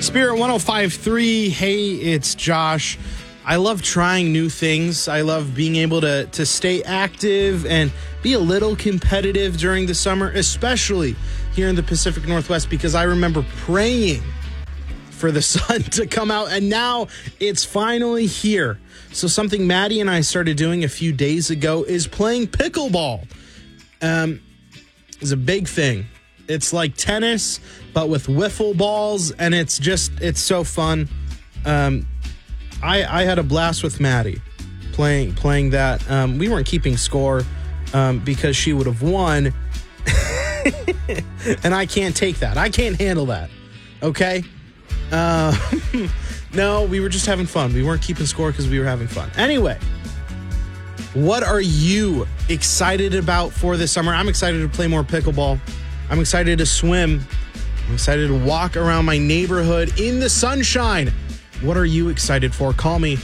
Spirit 105.3. Hey, it's Josh. I love trying new things. I love being able to stay active and be a little competitive during the summer, especially here in the Pacific Northwest, because I remember praying for the sun to come out, and now it's finally here. So something Maddie and I started doing a few days ago is playing pickleball. It's a big thing. It's like tennis, but with wiffle balls, and it's so fun. I had a blast with Maddie playing that. We weren't keeping score because she would have won, and I can't take that. I can't handle that. Okay? No, we were just having fun. We weren't keeping score because we were having fun. Anyway, what are you excited about for this summer? I'm excited to play more pickleball. I'm excited to swim. I'm excited to walk around my neighborhood in the sunshine. What are you excited for? Call me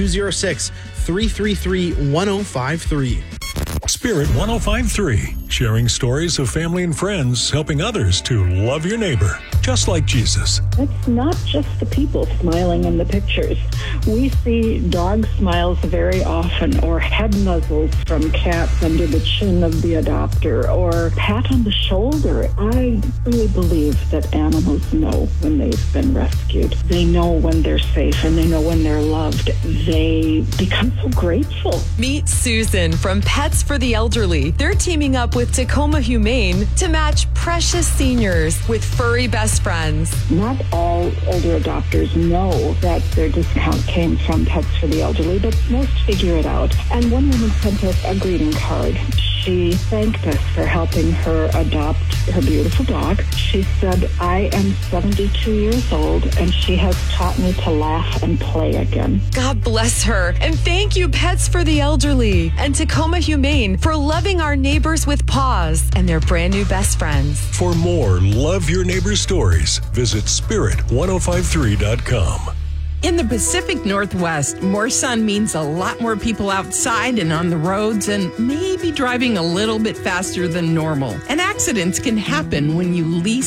206-333-1053. Spirit 105.3, sharing stories of family and friends, helping others to love your neighbor, just like Jesus. It's not just the people smiling in the pictures. We see dog smiles very often, or head nuzzles from cats under the chin of the adopter, or pat on the shoulder. I really believe that animals know when they've been rescued. They know when they're safe, and they know when they're loved. They become so grateful. Meet Susan from Pets for the Elderly. They're teaming up with Tacoma Humane to match precious seniors with furry best friends. Not all older adopters know that their discount came from Pets for the Elderly, but most figure it out. And one woman sent us a greeting card. She thanked us for helping her adopt her beautiful dog. She said, I am 72 years old, and she has taught me to laugh and play again. God bless her. And thank you, Pets for the Elderly and Tacoma Humane, for loving our neighbors with paws and their brand new best friends. For more Love Your Neighbor stories, visit spirit1053.com. In the Pacific Northwest, more sun means a lot more people outside and on the roads, and maybe driving a little bit faster than normal. And accidents can happen when you least